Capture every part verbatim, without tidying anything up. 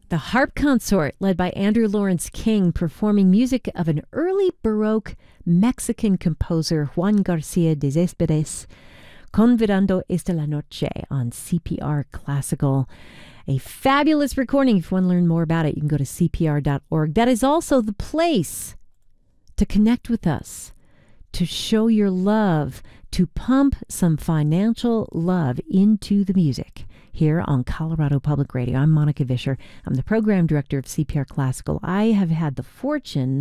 The Harp Consort, led by Andrew Lawrence King, performing music of an early Baroque Mexican composer, Juan Garcia de Céspedes, Convidando esta la noche on C P R Classical. A fabulous recording. If you want to learn more about it, you can go to C P R dot org. That is also the place to connect with us, to show your love, to pump some financial love into the music here on Colorado Public Radio. I'm Monica Vischer. I'm the program director of C P R Classical. I have had the fortune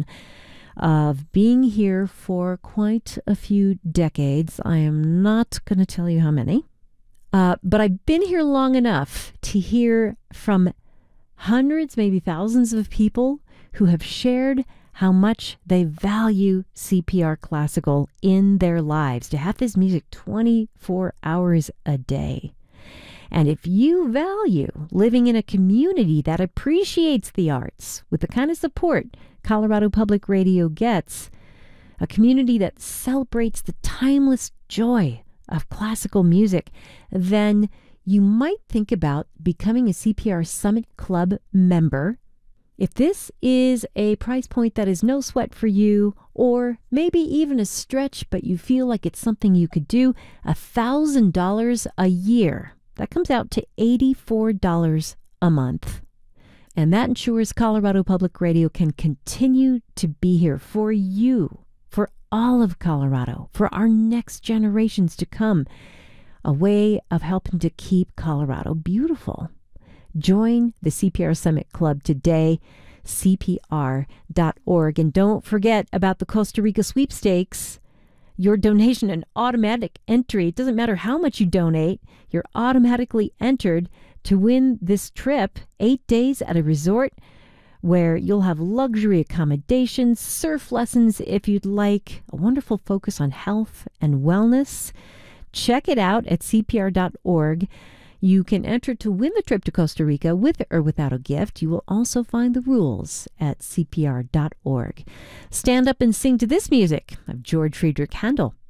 of being here for quite a few decades. I am not going to tell you how many, uh, but I've been here long enough to hear from hundreds, maybe thousands of people who have shared how much they value C P R Classical in their lives, to have this music twenty-four hours a day. And if you value living in a community that appreciates the arts with the kind of support Colorado Public Radio gets, a community that celebrates the timeless joy of classical music, then you might think about becoming a C P R Summit Club member. If this is a price point that is no sweat for you, or maybe even a stretch, but you feel like it's something you could do, one thousand dollars a year. That comes out to eighty-four dollars a month. And that ensures Colorado Public Radio can continue to be here for you, for all of Colorado, for our next generations to come. A way of helping to keep Colorado beautiful. Join the C P R Summit Club today, C P R dot org. And don't forget about the Costa Rica sweepstakes. Your donation, an automatic entry. It doesn't matter how much you donate. You're automatically entered to win this trip, eight days at a resort where you'll have luxury accommodations, surf lessons if you'd like, a wonderful focus on health and wellness. Check it out at C P R dot org. You can enter to win the trip to Costa Rica with or without a gift. You will also find the rules at C P R dot org. Stand up and sing to this music of George Friedrich Handel.